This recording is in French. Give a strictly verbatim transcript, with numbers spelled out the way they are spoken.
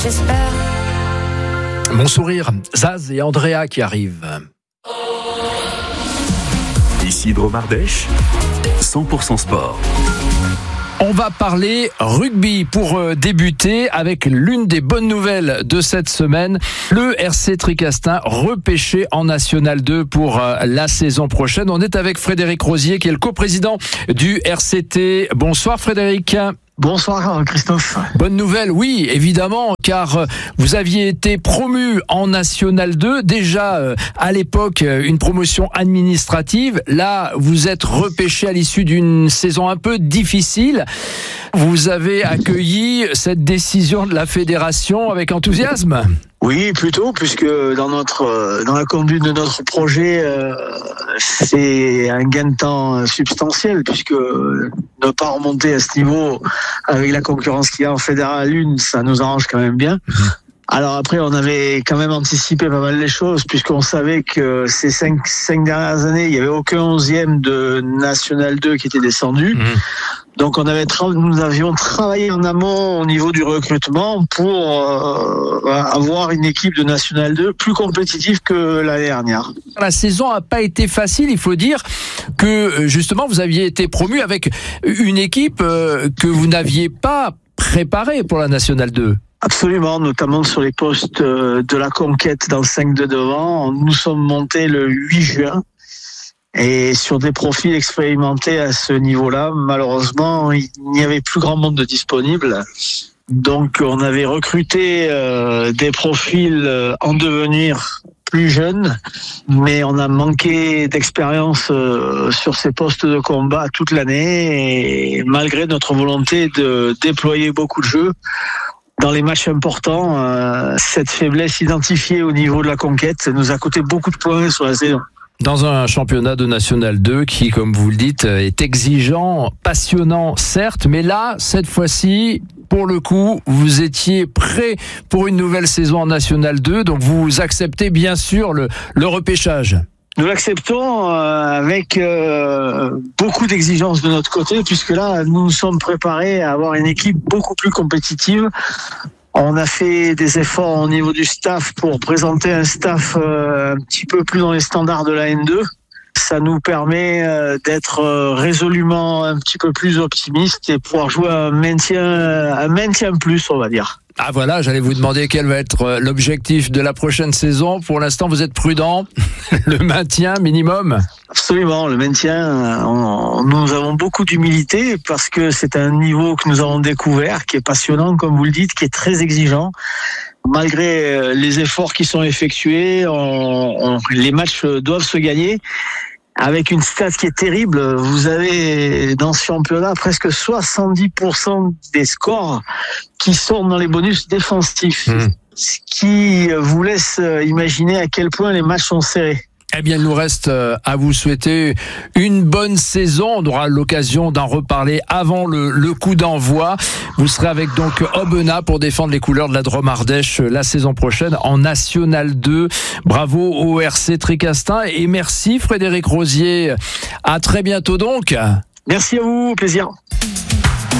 J'espère. Mon sourire, Zaz et Andrea qui arrivent. Ici Drôme Ardèche, cent pour cent sport. On va parler rugby pour débuter avec l'une des bonnes nouvelles de cette semaine. Le R C Tricastin repêché en National deux pour la saison prochaine. On est avec Frédéric Rosier qui est le coprésident du R C T. Bonsoir Frédéric. Bonsoir Christophe. Bonne nouvelle, oui, évidemment, car vous aviez été promu en National deux, déjà euh, à l'époque une promotion administrative. Là, vous êtes repêché à l'issue d'une saison un peu difficile. Vous avez accueilli cette décision de la fédération avec enthousiasme ? Oui, plutôt, puisque dans notre dans la conduite de notre projet, euh, c'est un gain de temps substantiel, puisque ne pas remonter à ce niveau avec la concurrence qu'il y a en Fédéral un, ça nous arrange quand même bien. Alors après, on avait quand même anticipé pas mal les choses, puisqu'on savait que ces cinq, cinq dernières années, il n'y avait aucun onzième de National deux qui était descendu. Mmh. Donc on avait tra- nous avions travaillé en amont au niveau du recrutement pour euh, avoir une équipe de National deux plus compétitive que l'année dernière. La saison n'a pas été facile, il faut dire que justement vous aviez été promu avec une équipe euh, que vous n'aviez pas préparée pour la National deux. Absolument, notamment sur les postes de la conquête dans le cinq de devant. Nous sommes montés le huit juin et sur des profils expérimentés à ce niveau-là, malheureusement, il n'y avait plus grand monde de disponible. Donc on avait recruté euh, des profils en devenir plus jeunes, mais on a manqué d'expérience euh, sur ces postes de combat toute l'année et malgré notre volonté de déployer beaucoup de jeux, dans les matchs importants, euh, cette faiblesse identifiée au niveau de la conquête nous a coûté beaucoup de points sur la saison. Dans un championnat de National deux qui, comme vous le dites, est exigeant, passionnant, certes, mais là, cette fois-ci, pour le coup, vous étiez prêt pour une nouvelle saison en National deux, donc vous acceptez bien sûr le, le repêchage. Nous l'acceptons euh, avec euh, beaucoup d'exigences de notre côté, puisque là, nous nous sommes préparés à avoir une équipe beaucoup plus compétitive. On a fait des efforts au niveau du staff pour présenter un staff euh, un petit peu plus dans les standards de la N deux. Ça nous permet euh, d'être euh, résolument un petit peu plus optimiste et pouvoir jouer un maintien, un maintien plus, on va dire. Ah voilà, j'allais vous demander quel va être l'objectif de la prochaine saison. Pour l'instant, vous êtes prudent. Le maintien minimum. Absolument, le maintien. On, nous avons beaucoup d'humilité parce que c'est un niveau que nous avons découvert, qui est passionnant, comme vous le dites, qui est très exigeant. Malgré les efforts qui sont effectués, on, on, les matchs doivent se gagner. Avec une stat qui est terrible, vous avez dans ce championnat presque soixante-dix pour cent des scores qui sont dans les bonus défensifs, mmh. ce qui vous laisse imaginer à quel point les matchs sont serrés. Eh bien, il nous reste à vous souhaiter une bonne saison. On aura l'occasion d'en reparler avant le, le coup d'envoi. Vous serez avec donc Aubenas pour défendre les couleurs de la Drôme Ardèche la saison prochaine en National deux. Bravo au R C Tricastin et merci Frédéric Rosier. À très bientôt donc. Merci à vous, au plaisir.